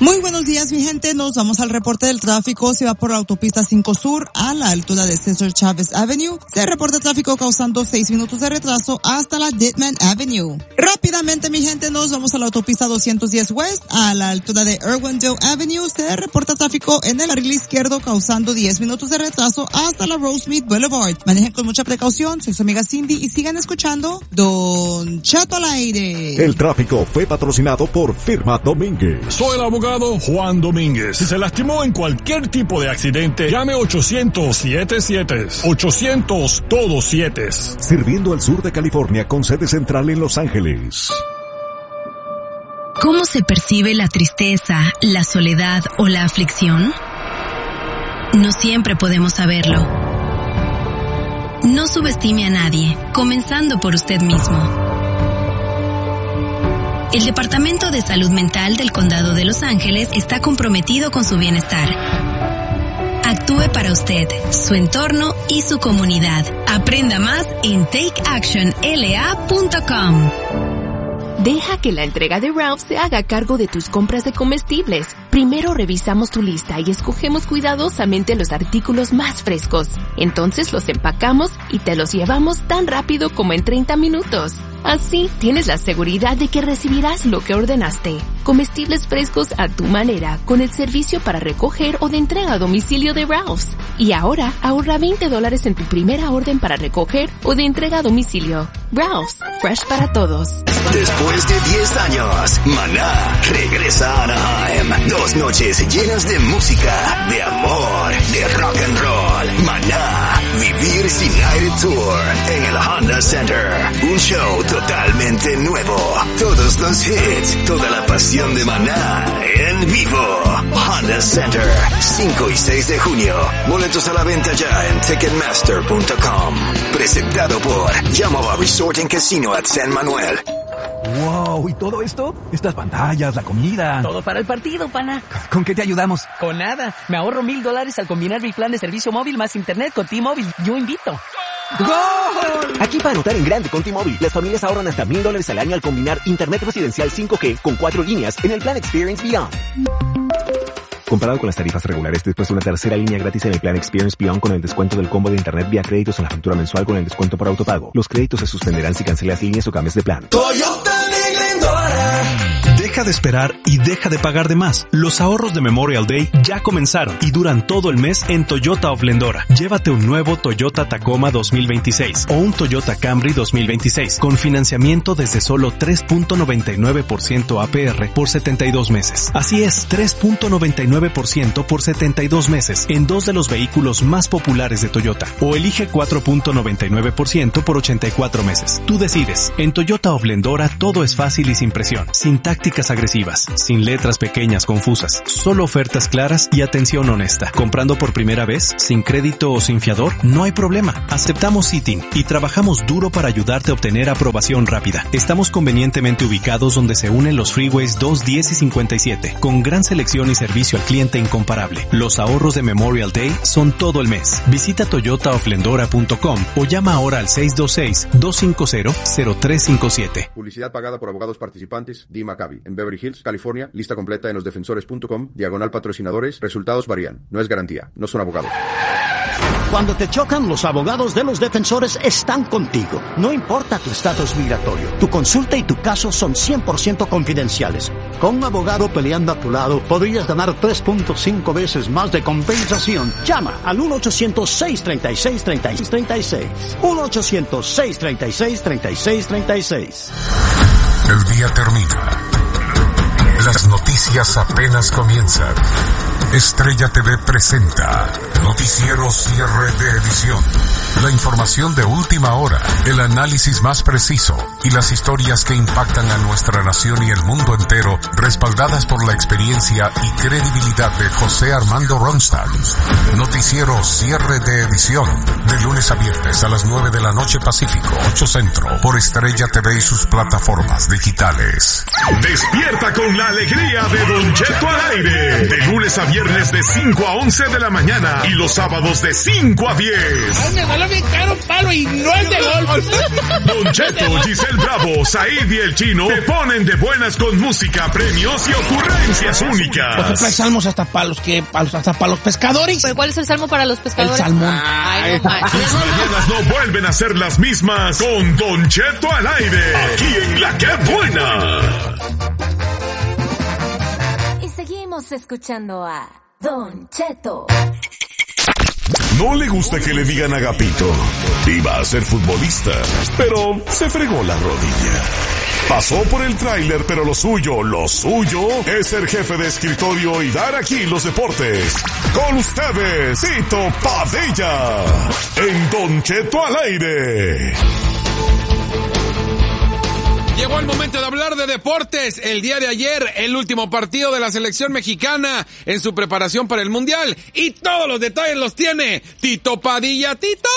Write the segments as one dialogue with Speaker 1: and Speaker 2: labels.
Speaker 1: Muy buenos días, mi gente. Nos vamos al reporte del tráfico. Se va por la autopista 5 Sur a la altura de Cesar Chavez Avenue. Se reporta tráfico causando 6 minutos de retraso hasta la Ditman Avenue. Rápidamente, mi gente, nos vamos a la autopista 210 West a la altura de Irwindale Avenue. Se reporta tráfico en el carril izquierdo causando 10 minutos de retraso hasta la Rosemead Boulevard. Manejen con mucha precaución. Soy su amiga Cindy y sigan escuchando Don Cheto al aire.
Speaker 2: El tráfico fue patrocinado por Firma Domínguez.
Speaker 3: Soy el abogado Juan Domínguez. Si se lastimó en cualquier tipo de accidente, llame 800-77. 800 todos 7.
Speaker 2: Sirviendo al sur de California con sede central en Los Ángeles.
Speaker 4: ¿Cómo se percibe la tristeza, la soledad o la aflicción? No siempre podemos saberlo. No subestime a nadie, comenzando por usted mismo. El Departamento de Salud Mental del Condado de Los Ángeles está comprometido con su bienestar. Actúe para usted, su entorno y su comunidad. Aprenda más en takeactionla.com.
Speaker 5: Deja que la entrega de Ralph se haga cargo de tus compras de comestibles. Primero revisamos tu lista y escogemos cuidadosamente los artículos más frescos. Entonces los empacamos y te los llevamos tan rápido como en 30 minutos. Así tienes la seguridad de que recibirás lo que ordenaste. Comestibles frescos a tu manera, con el servicio para recoger o de entrega a domicilio de Ralph's. Y ahora ahorra $20 en tu primera orden para recoger o de entrega a domicilio. Ralph's, fresh para todos.
Speaker 6: Después de 10 años, Maná regresa a Anaheim. 2 noches llenas de música, de amor, de rock and roll. Maná, Vivir Sin Aire Tour en el Honda Center. Un show totalmente nuevo. Todos los hits, toda la pasión de Maná en vivo. Honda Center, 5 y 6 de junio. Boletos a la venta ya en Ticketmaster.com. Presentado por Yamava Resort and Casino at San Manuel.
Speaker 7: Wow, ¿y todo esto? Estas pantallas, la comida.
Speaker 8: Todo para el partido, pana.
Speaker 7: ¿Con qué te ayudamos?
Speaker 8: Con nada. Me ahorro $1,000 al combinar mi plan de servicio móvil más internet con T-Mobile. Yo invito.
Speaker 9: ¡Gol! Aquí para anotar en grande con T-Mobile. Las familias ahorran hasta $1,000 al año al combinar internet residencial 5G con 4 líneas en el plan Experience Beyond. Comparado con las tarifas regulares, después de una tercera línea gratis en el plan Experience Beyond con el descuento del combo de internet vía créditos en la factura mensual con el descuento por autopago. Los créditos se suspenderán si cancelas líneas o cambies de plan.
Speaker 10: Toyota de Glendora.
Speaker 11: Deja de esperar y deja de pagar de más. Los ahorros de Memorial Day ya comenzaron y duran todo el mes en Toyota of Glendora. Llévate un nuevo Toyota Tacoma 2026 o un Toyota Camry 2026 con financiamiento desde solo 3.99% APR por 72 meses. Así es, 3.99% por 72 meses en 2 de los vehículos más populares de Toyota. O elige 4.99% por 84 meses. Tú decides. En Toyota of Glendora todo es fácil y sin presión, sin tácticas agresivas, sin letras pequeñas confusas, solo ofertas claras y atención honesta. Comprando por primera vez, sin crédito o sin fiador, no hay problema. Aceptamos Citing y trabajamos duro para ayudarte a obtener aprobación rápida. Estamos convenientemente ubicados donde se unen los freeways 2, 10 y 57, con gran selección y servicio al cliente incomparable. Los ahorros de Memorial Day son todo el mes. Visita toyotaofglendora.com o llama ahora al 626-250-0357.
Speaker 12: Publicidad pagada por abogados participantes, D. Maccabi, en Beverly Hills, California. Lista completa en losdefensores.com, /patrocinadores. Resultados varían. No es garantía. No son abogados.
Speaker 13: Cuando te chocan, los abogados de Los Defensores están contigo. No importa tu estatus migratorio, tu consulta y tu caso son 100% confidenciales. Con un abogado peleando a tu lado, podrías ganar 3.5 veces más de compensación. Llama al 1-800-636-3636. 1-800-636-3636.
Speaker 14: El día termina. Las noticias apenas comienzan. Estrella TV presenta Noticiero Cierre de Edición. La información de última hora, el análisis más preciso y las historias que impactan a nuestra nación y el mundo entero, respaldadas por la experiencia y credibilidad de José Armando Ronstadt. Noticiero Cierre de Edición, de lunes a viernes a las 9 de la noche Pacífico, 8 Centro, por Estrella TV y sus plataformas digitales.
Speaker 3: Despierta con la alegría de Don Cheto al aire, de lunes a viernes de 5 a 11 de la mañana y los sábados de 5 a 10.
Speaker 10: Ay, me duele bien caro palo y no es de golf.
Speaker 3: Don Cheto, Giselle
Speaker 15: El Bravo, Said y el Chino te ponen de buenas con música, premios y ocurrencias únicas.
Speaker 16: Por ejemplo, hay salmos hasta para los pescadores.
Speaker 17: ¿Pero cuál es el salmo para los pescadores?
Speaker 16: El salmón.
Speaker 17: Ay, no manches.
Speaker 15: Tus mañanas no vuelven a ser las mismas con Don Cheto al aire. Aquí en La Que Buena.
Speaker 18: Y seguimos escuchando a Don Cheto.
Speaker 15: No le gusta que le digan Agapito. Iba a ser futbolista, pero se fregó la rodilla. Pasó por el tráiler, pero lo suyo es ser jefe de escritorio y dar aquí los deportes. Con ustedes, Tito Padilla, en Don Cheto al aire.
Speaker 19: Llegó el momento de hablar de deportes. El día de ayer, el último partido de la selección mexicana en su preparación para el Mundial. Y todos los detalles los tiene Tito Padilla. ¡Tito!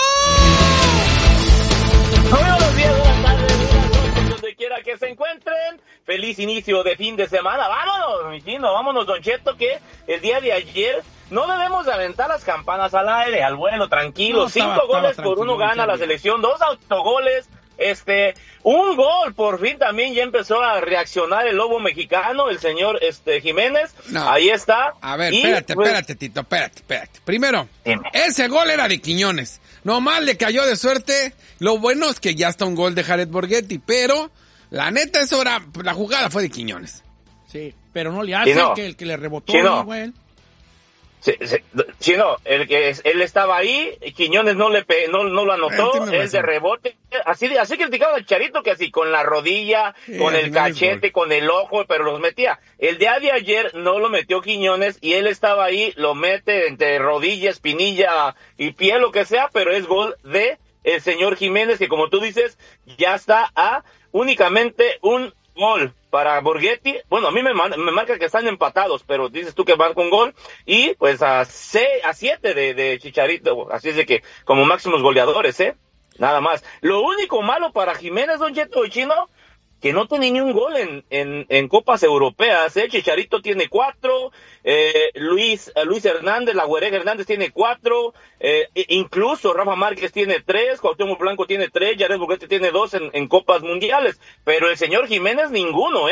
Speaker 20: Buenos días, buenas tardes, buenas noches, donde quiera que se encuentren. Feliz inicio de fin de semana. Vámonos, mi chino, vámonos, Don Cheto, que el día de ayer no debemos de aventar las campanas al aire, al vuelo, tranquilo. 5 goles por 1 gana la selección, 2 autogoles. Un gol, por fin también ya empezó a reaccionar el lobo mexicano, el señor Jiménez. No. Ahí está.
Speaker 19: A ver, espérate, Tito, espérate. Primero, ese gol era de Quiñones. Nomás le cayó de suerte. Lo bueno es que ya está un gol de Jared Borghetti, pero la neta la jugada fue de Quiñones.
Speaker 16: Sí, pero no le hace el que le rebotó, güey.
Speaker 20: Chino, él estaba ahí, Quiñones no lo anotó, él de rebote, así criticaba al Charito, que así, con la rodilla, con el cachete, con el ojo, pero los metía. El día de ayer no lo metió Quiñones, y él estaba ahí, lo mete entre rodilla, espinilla y pie, lo que sea, pero es gol de el señor Jiménez, que como tú dices, ya está a únicamente un gol para Borghetti. Bueno, a mí me marca que están empatados, pero dices tú que van con gol, y pues a 7 de Chicharito, así es de que como máximos goleadores, nada más. Lo único malo para Jiménez, Don Cheto, y Chino, que no tiene ni un gol en copas europeas, Chicharito tiene 4, Luis Hernández, la Güereja Hernández tiene 4, incluso Rafa Márquez tiene 3, Cuauhtémoc Blanco tiene 3, Jared Borghetti tiene 2 en copas mundiales, pero el señor Jiménez ninguno,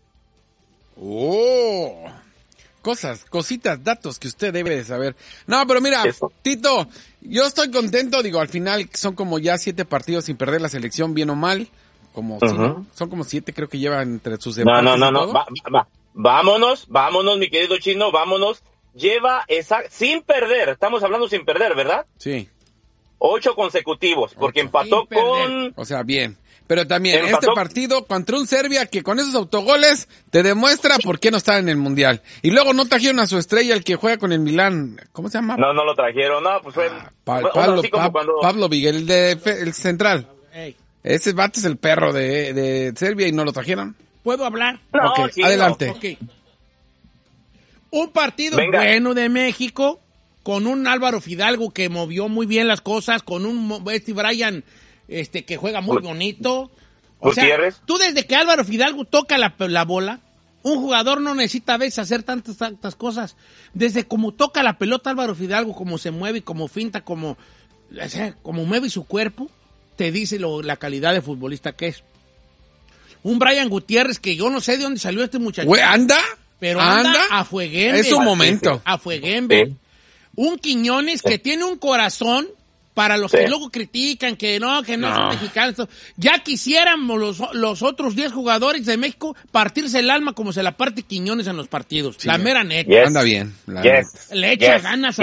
Speaker 19: Cositas, datos que usted debe de saber. No, pero mira, Tito, yo estoy contento, al final son como ya 7 partidos sin perder la selección, bien o mal. Son como 7, creo que llevan entre sus debates.
Speaker 20: No. Vámonos, mi querido Chino, vámonos. Lleva sin perder, estamos hablando sin perder, ¿verdad?
Speaker 19: Sí.
Speaker 20: 8 consecutivos, porque empató con...
Speaker 19: O sea, bien. Pero también este partido contra un Serbia que con esos autogoles te demuestra por qué no está en el Mundial. Y luego no trajeron a su estrella, el que juega con el Milán. ¿Cómo se llama?
Speaker 20: No lo trajeron, pues fue...
Speaker 19: Pablo Vigel, el central. Hey. Ese vato es el perro de Serbia y no lo trajeron.
Speaker 16: ¿Puedo hablar?
Speaker 20: No,
Speaker 19: sí, adelante.
Speaker 16: Okay. Un partido bueno de México, con un Álvaro Fidalgo que movió muy bien las cosas, con un Brian que juega muy bonito. O sea, tú desde que Álvaro Fidalgo toca la bola, un jugador no necesita a veces hacer tantas cosas. Desde como toca la pelota Álvaro Fidalgo, como se mueve, como finta, como mueve su cuerpo, te dice la calidad de futbolista que es. Un Brian Gutiérrez que yo no sé de dónde salió este muchacho.
Speaker 19: ¿Anda?
Speaker 16: Pero anda a fueguembe.
Speaker 19: Es un momento.
Speaker 16: A fueguembe. Sí. Un Quiñones que tiene un corazón para los que luego critican que no son mexicanos. Ya quisiéramos los otros 10 jugadores de México partirse el alma como se la parte Quiñones en los partidos. Sí. La mera neta.
Speaker 19: Anda bien.
Speaker 16: Le echa ganas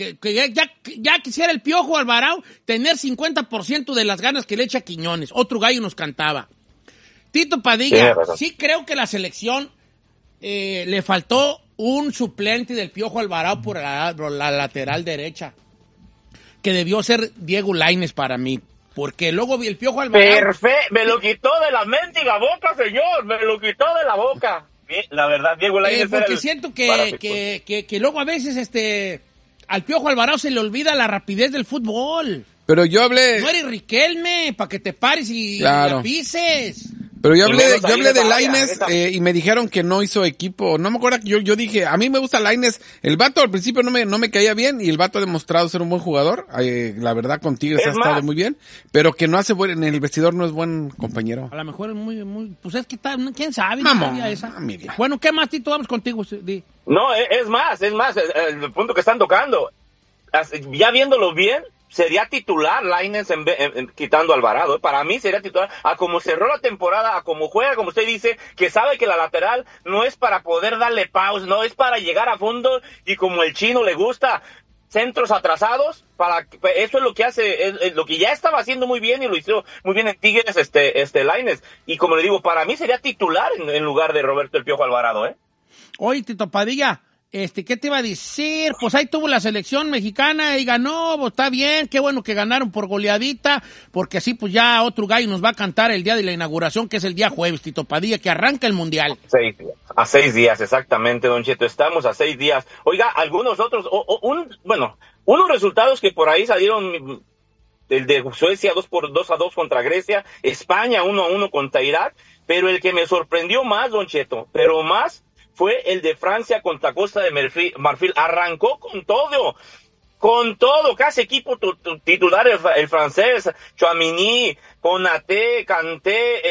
Speaker 16: ya quisiera el Piojo Alvarado tener 50% de las ganas que le echa Quiñones. Otro gallo nos cantaba. Tito Padilla, sí creo que la selección le faltó un suplente del Piojo Alvarado por la lateral derecha, que debió ser Diego Lainez para mí, porque luego el Piojo Alvarado...
Speaker 20: Perfecto, me lo quitó de la mendiga boca, señor, me lo quitó de la boca. La verdad, Diego Lainez
Speaker 16: porque siento que luego a veces al Piojo Alvarado se le olvida la rapidez del fútbol.
Speaker 19: Pero yo hablé...
Speaker 16: No eres Riquelme, para que te pares y la pises.
Speaker 19: Pero yo hablé de Lainez y me dijeron que no hizo equipo. No me acuerdo que yo dije, a mí me gusta Lainez. El vato al principio no me caía bien y el vato ha demostrado ser un buen jugador. La verdad con Tigres ha estado muy bien, pero que no hace en el vestidor no es buen compañero.
Speaker 16: A lo mejor es muy, pues es que quién sabe.
Speaker 19: Mamón,
Speaker 16: esa. Bueno, ¿qué más, Tito? Vamos contigo.
Speaker 20: No, es más, el punto que están tocando. Ya viéndolo bien, sería titular Lainez quitando a Alvarado. Para mí sería titular. A como cerró la temporada, a como juega, como usted dice, que sabe que la lateral no es para poder darle pausa, no es para llegar a fondo y como el chino le gusta, centros atrasados. Eso es lo que hace, es lo que ya estaba haciendo muy bien y lo hizo muy bien en Tigres Lainez. Y como le digo, para mí sería titular en lugar de Roberto El Piojo Alvarado,
Speaker 16: Oye, Tito Padilla, ¿qué te iba a decir? Pues ahí tuvo la selección mexicana y ganó, pues está bien, qué bueno que ganaron por goleadita, porque así pues ya otro gallo nos va a cantar el día de la inauguración, que es el día jueves, Tito Padilla, que arranca el Mundial.
Speaker 20: A 6 días, exactamente, Don Cheto, estamos a 6 días. Oiga, algunos otros, unos resultados que por ahí salieron, el de Suecia 2-2 contra Grecia, España 1-1 contra Irak, pero el que me sorprendió más, Don Cheto, fue el de Francia contra Costa de Marfil. Arrancó con todo, casi equipo titular el francés, Tchouaméni, Konaté, Kanté,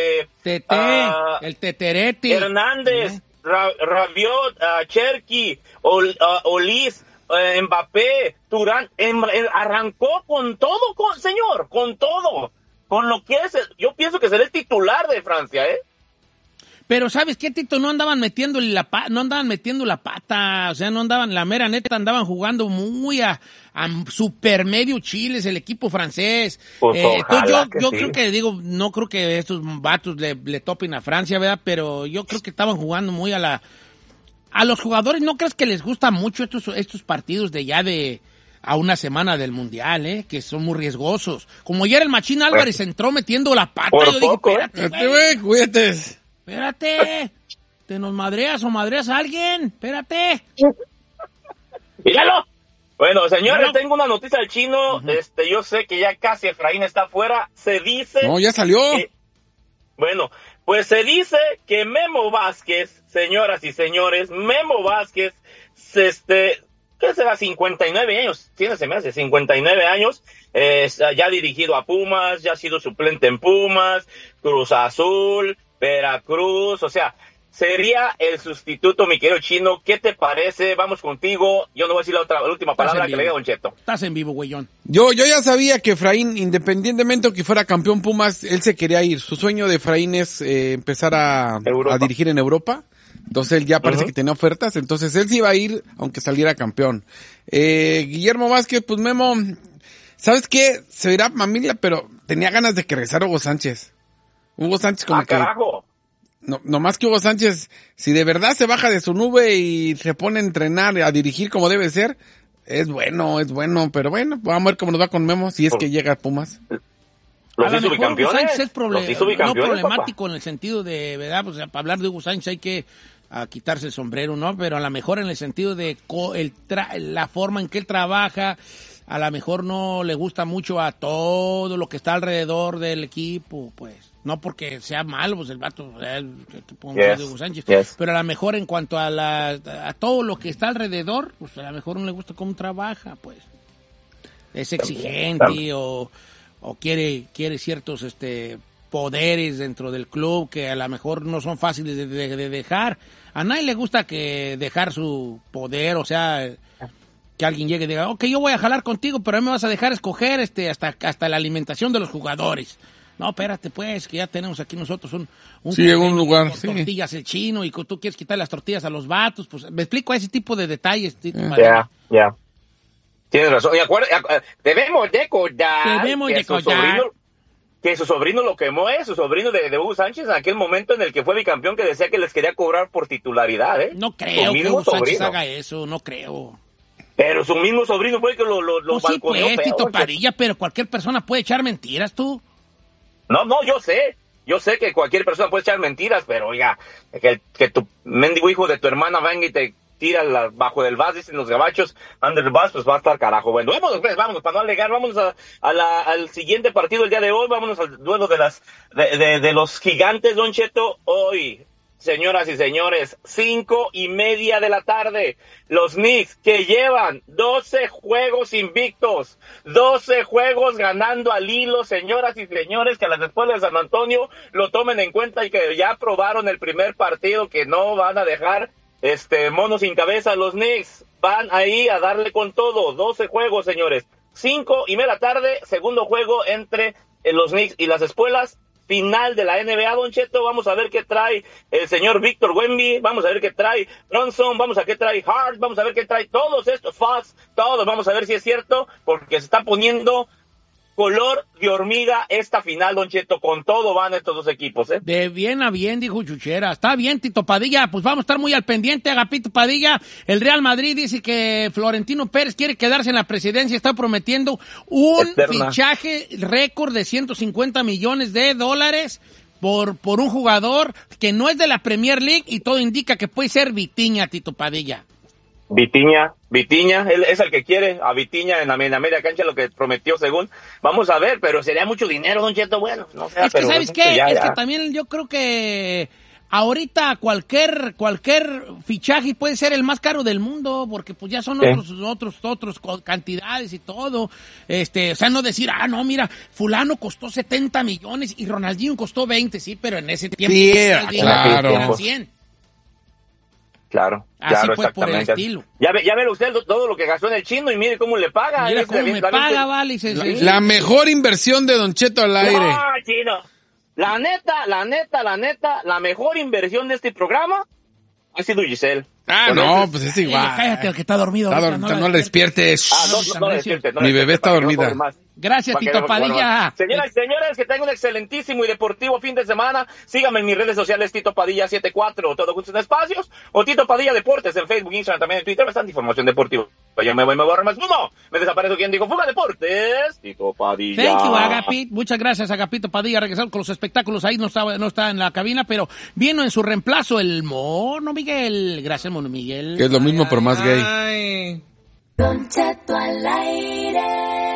Speaker 16: el Teteretti,
Speaker 20: Hernández, Rabiot, Cherki, Olis, Mbappé, Turán, arrancó con todo, con todo, con lo que es, yo pienso que será el titular de Francia,
Speaker 16: Pero ¿sabes qué, Tito? No andaban metiendo la pata, o sea, no andaban, la mera neta, andaban jugando muy a super medio chiles el equipo francés.
Speaker 20: Pues
Speaker 16: yo creo que, no creo que estos vatos le topen a Francia, ¿verdad? Pero yo creo que estaban jugando muy a los jugadores, ¿no crees que les gusta mucho estos partidos a una semana del Mundial, que son muy riesgosos? Como ayer el Machín Álvarez entró metiendo la pata, yo dije, espérate, güey,
Speaker 19: cuídate.
Speaker 16: Espérate, ¿te nos madreas o madreas a alguien? Espérate.
Speaker 20: ¡Míralo! Bueno, señores, tengo una noticia del chino. Yo sé que ya casi Efraín está afuera. Se dice...
Speaker 19: No, ya salió.
Speaker 20: Pues se dice que Memo Vázquez, señoras y señores, Memo Vázquez, ¿qué será? 59 años. Se me hace 59 años. Ya ha dirigido a Pumas, ya ha sido suplente en Pumas, Cruz Azul, Veracruz, o sea, sería el sustituto, mi querido chino. ¿Qué te parece? Vamos contigo. Yo no voy a decir la última palabra que le diga Don Cheto.
Speaker 16: Estás en vivo, güeyón.
Speaker 19: Yo ya sabía que Efraín, independientemente de que fuera campeón Pumas, él se quería ir. Su sueño de Efraín es empezar a dirigir en Europa. Entonces él ya parece que tenía ofertas. Entonces él sí iba a ir aunque saliera campeón. Guillermo Vázquez, pues Memo, ¿sabes qué? Se irá a Mamila, pero tenía ganas de que regresara Hugo Sánchez. Hugo Sánchez como que...
Speaker 20: carajo.
Speaker 19: No más que Hugo Sánchez, si de verdad se baja de su nube y se pone a entrenar, a dirigir como debe ser, es bueno, pero bueno, vamos a ver cómo nos va con Memo si es que llega a Pumas.
Speaker 20: Los hizo bicampeones.
Speaker 16: Hugo Sánchez es no problemático, papá, en el sentido de, ¿verdad? Pues para hablar de Hugo Sánchez hay que quitarse el sombrero, ¿no? Pero a lo mejor en el sentido de la forma en que él trabaja, a lo mejor no le gusta mucho a todo lo que está alrededor del equipo, pues. No porque sea malo, pues el vato, de Hugo Sánchez, pero a lo mejor en cuanto a todo lo que está alrededor, pues a lo mejor no le gusta cómo trabaja, pues. Es exigente o quiere ciertos poderes dentro del club que a lo mejor no son fáciles de dejar. A nadie le gusta que dejar su poder, o sea, que alguien llegue y diga, ok, yo voy a jalar contigo, pero a mí me vas a dejar escoger hasta la alimentación de los jugadores. No, espérate, pues, que ya tenemos aquí nosotros un
Speaker 19: lugar,
Speaker 20: tortillas
Speaker 16: el chino y tú quieres quitar las tortillas a los vatos, pues, me explico ese tipo de detalles.
Speaker 20: Ya. Tienes razón. Debemos de acordar que su sobrino lo quemó, su sobrino de Hugo Sánchez, en aquel momento en el que fue bicampeón, que decía que les quería cobrar por titularidad,
Speaker 16: No creo que Hugo Sánchez haga eso, no creo.
Speaker 20: Pero su mismo sobrino fue el que lo balconeó.
Speaker 16: Sí, pues, Tito Padilla, pero cualquier persona puede echar mentiras, tú.
Speaker 20: No, yo sé que cualquier persona puede echar mentiras, pero oiga, que tu mendigo hijo de tu hermana venga y te tira bajo del bus, dicen los gabachos, under the bus, pues va a estar carajo. Bueno, vámonos, para no alegar, vamos al siguiente partido el día de hoy, vámonos al duelo de los gigantes, Don Cheto, hoy. Señoras y señores, 5:30 de la tarde, los Knicks que llevan 12 juegos invictos, 12 juegos ganando al hilo, señoras y señores, que a las escuelas de San Antonio lo tomen en cuenta y que ya probaron el primer partido, que no van a dejar mono sin cabeza. Los Knicks van ahí a darle con todo, 12 juegos, señores, 5:30 de la tarde, segundo juego entre los Knicks y las espuelas. Final de la NBA, Don Cheto, vamos a ver qué trae el señor Víctor Wemby, vamos a ver qué trae Bronson, vamos a ver qué trae Hart, vamos a ver qué trae todos estos, Fox, todos, vamos a ver si es cierto, porque se está poniendo color de hormiga esta final, Don Cheto, con todo van estos dos equipos, ¿eh?
Speaker 16: De bien a bien, dijo Chuchera. Está bien, Tito Padilla, pues vamos a estar muy al pendiente, Agapito Padilla. El Real Madrid dice que Florentino Pérez quiere quedarse en la presidencia, está prometiendo un fichaje récord de $150 millones por un jugador que no es de la Premier League y todo indica que puede ser Vitinha, Tito Padilla. Vitinha, él es el que quiere a Vitinha en la media cancha, lo que prometió según. Vamos a ver, pero sería mucho dinero, Don Cheto, bueno, no sé. Es que, ¿sabes qué? Que también yo creo que ahorita cualquier fichaje puede ser el más caro del mundo, porque pues ya son otros cantidades y todo. O sea, no decir, no, mira, fulano costó 70 millones y Ronaldinho costó 20, sí, pero en ese tiempo eran 100. Claro, pues, exactamente. Por el estilo. Ya ve usted todo lo que gastó en el Chino y mire cómo le paga. Mira cómo me paga, vale.
Speaker 19: La mejor inversión de Don Cheto al aire.
Speaker 20: No, Chino. La neta, la mejor inversión de este programa ha sido Giselle.
Speaker 19: Pues es igual.
Speaker 16: Cállate, el que está dormido.
Speaker 19: No le despiertes.
Speaker 20: No le despiertes.
Speaker 19: Mi bebé está dormida.
Speaker 16: Gracias, Tito Padilla.
Speaker 20: Señoras y señores, que tengan un excelentísimo y deportivo fin de semana. Síganme en mis redes sociales, Tito Padilla 74, todo juntos en espacios, o Tito Padilla Deportes en Facebook, Instagram, también en Twitter, bastante información deportiva. Yo me voy a borrar más humo. Me desaparezco. ¿Quién dijo? Fuga Deportes, Tito Padilla.
Speaker 16: Thank you, Agapit. Muchas gracias, Agapito Padilla. Regresamos con los espectáculos. Ahí no está en la cabina, pero vino en su reemplazo el Mono Miguel. Gracias, Mono Miguel.
Speaker 19: Que es lo mismo, pero más gay.
Speaker 18: Don Cheto al aire.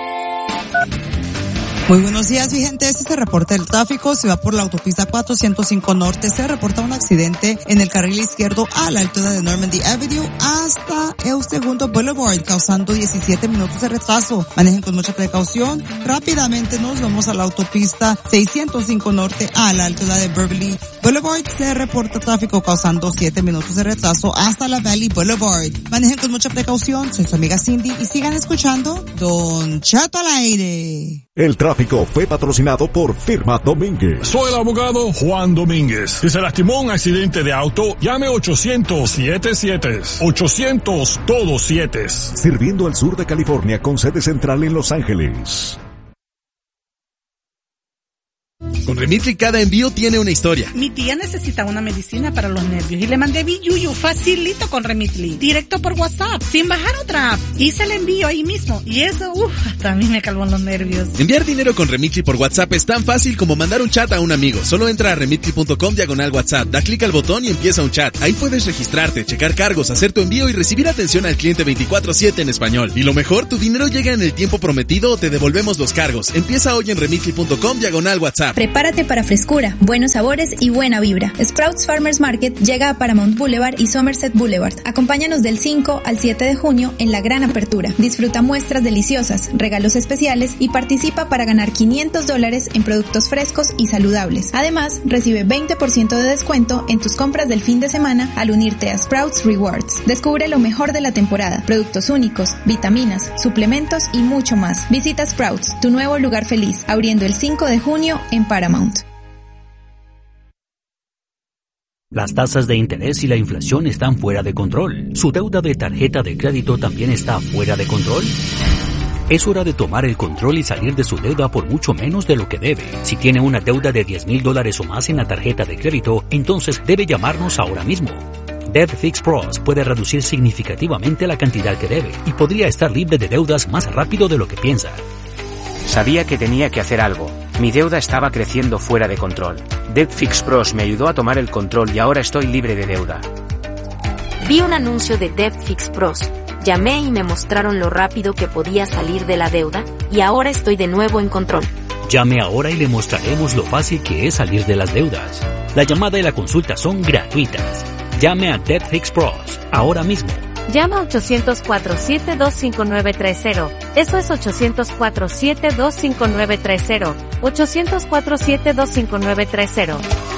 Speaker 1: Muy buenos días, mi gente. Este es el reporte del tráfico. Se va por la autopista 405 Norte. Se reporta un accidente en el carril izquierdo a la altura de Normandy Avenue hasta el segundo Boulevard, causando 17 minutos de retraso. Manejen con mucha precaución. Rápidamente nos vamos a la autopista 605 Norte a la altura de Beverly Boulevard. Se reporta tráfico causando 7 minutos de retraso hasta la Valley Boulevard. Manejen con mucha precaución. Soy su amiga Cindy y sigan escuchando Don Cheto al aire.
Speaker 2: El tráfico fue patrocinado por Firma Domínguez.
Speaker 3: Soy el abogado Juan Domínguez. Si se lastimó en un accidente de auto, llame 800-77. 800 todos 7.
Speaker 2: Sirviendo al sur de California con sede central en Los Ángeles.
Speaker 21: Con Remitly cada envío tiene una historia.
Speaker 22: Mi tía necesita una medicina para los nervios y le mandé Biyuyu facilito con Remitly, directo por WhatsApp, sin bajar otra app. Hice el envío ahí mismo y eso, hasta a mí me calmó los nervios.
Speaker 21: Enviar dinero con Remitly por WhatsApp es tan fácil como mandar un chat a un amigo. Solo entra a remitly.com/WhatsApp, da clic al botón y empieza un chat. Ahí puedes registrarte, checar cargos, hacer tu envío y recibir atención al cliente 24/7 en español. Y lo mejor, tu dinero llega en el tiempo prometido o te devolvemos los cargos. Empieza hoy en remitly.com/WhatsApp.
Speaker 23: Prepárate para frescura, buenos sabores y buena vibra. Sprouts Farmers Market llega a Paramount Boulevard y Somerset Boulevard. Acompáñanos del 5 al 7 de junio en la gran apertura. Disfruta muestras deliciosas, regalos especiales y participa para ganar $500 en productos frescos y saludables. Además, recibe 20% de descuento en tus compras del fin de semana al unirte a Sprouts Rewards. Descubre lo mejor de la temporada, productos únicos, vitaminas, suplementos y mucho más. Visita Sprouts, tu nuevo lugar feliz, abriendo el 5 de junio en Paramount.
Speaker 24: Las tasas de interés y la inflación están fuera de control. ¿Su deuda de tarjeta de crédito también está fuera de control? Es hora de tomar el control y salir de su deuda por mucho menos de lo que debe. Si tiene una deuda de $10,000 o más en la tarjeta de crédito, entonces debe llamarnos ahora mismo. Debt Fix Pros puede reducir significativamente la cantidad que debe y podría estar libre de deudas más rápido de lo que piensa.
Speaker 25: Sabía que tenía que hacer algo. Mi deuda estaba creciendo fuera de control. Debt Fix Pros me ayudó a tomar el control y ahora estoy libre de deuda.
Speaker 4: Vi un anuncio de Debt Fix Pros. Llamé y me mostraron lo rápido que podía salir de la deuda, y ahora estoy de nuevo en control.
Speaker 24: Llame ahora y le mostraremos lo fácil que es salir de las deudas. La llamada y la consulta son gratuitas. Llame a Debt Fix Pros ahora mismo.
Speaker 5: Llama a 800-472-5930. Eso es 800-472-5930. 800-472-5930.